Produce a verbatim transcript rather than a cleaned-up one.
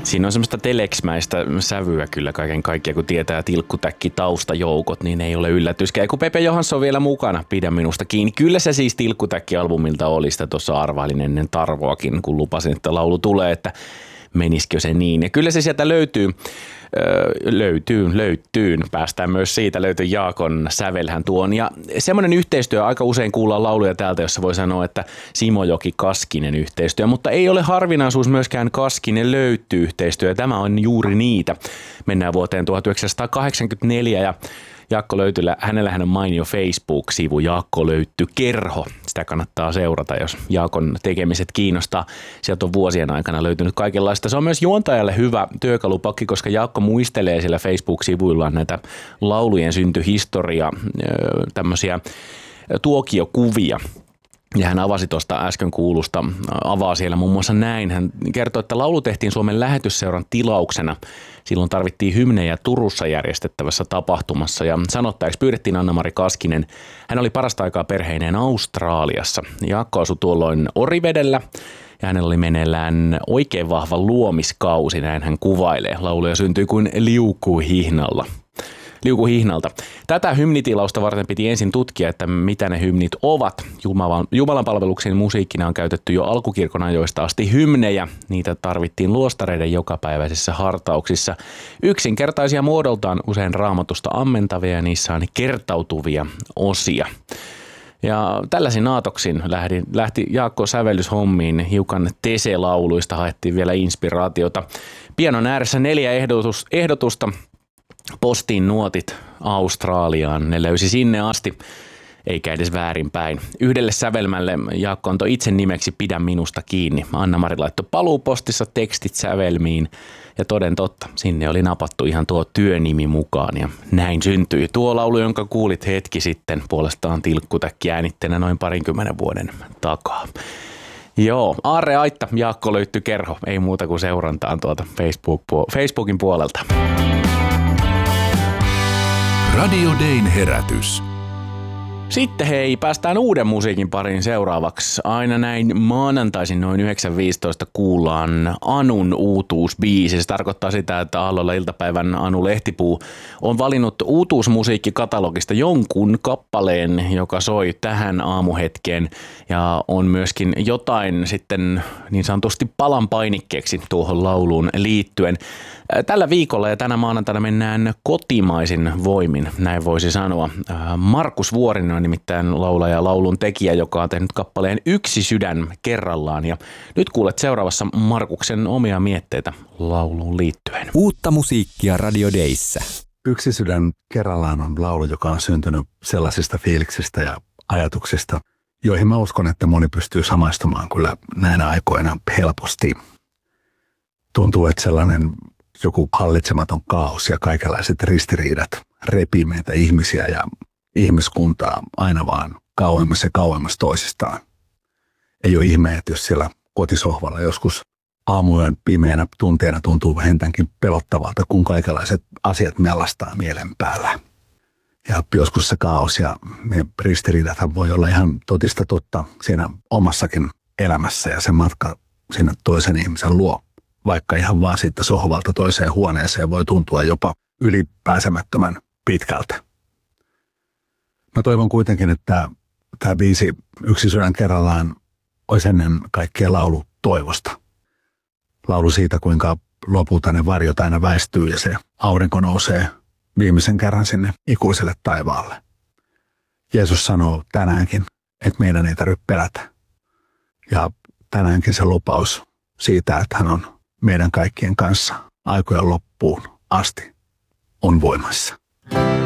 Siinä on semmoista teleksmäistä sävyä kyllä kaiken kaikkiaan, kun tietää tilkkutäkki taustajoukot, niin ei ole yllätyskään. Kun Pepe Johansson on vielä mukana, pidä minusta kiinni. Kyllä se siis tilkkutäkki-albumilta oli, sitä tuossa arvailin ennen Tarvoakin, kun lupasin, että laulu tulee, että menisikö se niin. Ja kyllä se sieltä löytyy, öö, löytyy, löytyy. Päästään myös siitä, löytyy Jaakon sävelhän tuon. Ja semmoinen yhteistyö, aika usein kuullaan lauluja täältä, jossa voi sanoa, että Simojoki-Kaskinen yhteistyö, mutta ei ole harvinaisuus myöskään Kaskinen löytyy yhteistyö. Tämä on juuri niitä. Mennään vuoteen tuhatyhdeksänsataakahdeksankymmentäneljä ja Jaakko Löytylä, hänellähän on mainio Facebook-sivu Jaakko Löytty Kerho. Sitä kannattaa seurata, jos Jaakon tekemiset kiinnostaa. Sieltä on vuosien aikana löytynyt kaikenlaista. Se on myös juontajalle hyvä työkalupakki, koska Jaakko muistelee siellä Facebook-sivuillaan näitä laulujen syntyhistoria, tämmöisiä tuokiokuvia. Ja hän avasi tuosta äsken kuulusta, avaa siellä muun muassa näin. Hän kertoi, että laulu tehtiin Suomen lähetysseuran tilauksena. Silloin tarvittiin hymnejä Turussa järjestettävässä tapahtumassa ja sanottajaksi pyydettiin Anna-Mari Kaskinen. Hän oli parasta aikaa perheineen Australiassa. Jaakko asui tuolloin Orivedellä ja hänellä oli meneillään oikein vahva luomiskausi, näin hän kuvailee. Lauluja syntyi kuin liukuhihnalla. Liukuhihnalta. Tätä hymnitilausta varten piti ensin tutkia, että mitä ne hymnit ovat. Jumalan, Jumalan palveluksen musiikkina on käytetty jo alkukirkon ajoista asti hymnejä. Niitä tarvittiin luostareiden jokapäiväisissä hartauksissa. Yksinkertaisia muodoltaan usein Raamatusta ammentavia ja niissä on kertautuvia osia. Ja tällaisin aatoksin lähti, lähti Jaakko sävellyshommiin, hiukan Tese-lauluista haettiin vielä inspiraatiota. Pianon ääressä neljä ehdotus, ehdotusta. Postiin nuotit Australiaan, ne löysi sinne asti, eikä edes väärinpäin. Yhdelle sävelmälle Jaakko antoi itse nimeksi Pidä minusta kiinni. Anna-Mari laittoi paluupostissa tekstit sävelmiin ja toden totta, sinne oli napattu ihan tuo työnimi mukaan ja näin syntyi. Tuo laulu, jonka kuulit hetki sitten, puolestaan tilkkutäkki äänitteenä noin parinkymmenen vuoden takaa. Joo, Aarre Aitta, Jaakko Löytty Kerho, ei muuta kuin seurantaan tuolta Facebook, Facebookin puolelta. Radio Dayn herätys. Sitten hei, päästään uuden musiikin pariin seuraavaksi. Aina näin maanantaisin noin yhdeksän viisitoista kuullaan Anun uutuusbiisi. Se tarkoittaa sitä, että Aallolla iltapäivän Anu Lehtipuu on valinnut uutuusmusiikkikatalogista jonkun kappaleen, joka soi tähän aamuhetkeen. Ja on myöskin jotain sitten niin sanotusti palan painikkeeksi tuohon lauluun liittyen. Tällä viikolla ja tänä maanantaina mennään kotimaisin voimin, näin voisi sanoa. Markus Vuorinen on nimittäin laulaja ja laulun tekijä, joka on tehnyt kappaleen Yksi sydän kerrallaan. Ja nyt kuulet seuraavassa Markuksen omia mietteitä lauluun liittyen. Uutta musiikkia Radio Dayssä. Yksi sydän kerrallaan on laulu, joka on syntynyt sellaisista fiiliksistä ja ajatuksista, joihin mä uskon, että moni pystyy samaistumaan kyllä näinä aikoina helposti. Tuntuu, että sellainen joku hallitsematon kaos ja kaikenlaiset ristiriidat repii meitä ihmisiä ja ihmiskuntaa aina vaan kauemmas ja kauemmas toisistaan. Ei ole ihme, että jos siellä kotisohvalla joskus aamuyön pimeänä tunteena tuntuu vähintäänkin pelottavalta, kun kaikenlaiset asiat mellastaa mielen päällä. Ja joskus se kaos ja ne ristiriidathan voi olla ihan totista totta siinä omassakin elämässä ja se matka sinne toisen ihmisen luo. Vaikka ihan vaan siitä sohvalta toiseen huoneeseen voi tuntua jopa ylipääsemättömän pitkältä. Mä toivon kuitenkin, että tämä biisi Yksi sydän kerrallaan olisi ennen kaikkea laulu toivosta. Laulu siitä, kuinka lopulta ne varjot aina väistyy ja se aurinko nousee viimeisen kerran sinne ikuiselle taivaalle. Jeesus sanoo tänäänkin, että meidän ei tarvitse pelätä. Ja tänäänkin se lupaus siitä, että hän on meidän kaikkien kanssa aikojen loppuun asti on voimassa.